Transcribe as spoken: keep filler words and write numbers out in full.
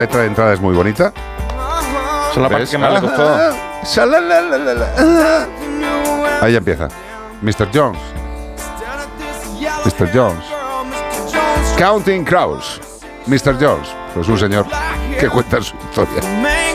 letra de entrada es muy bonita. Esa es la parte que más le costó. Ahí ya empieza. mister Jones. mister Jones. Counting Crows. mister Jones. Pues un señor que cuenta su historia.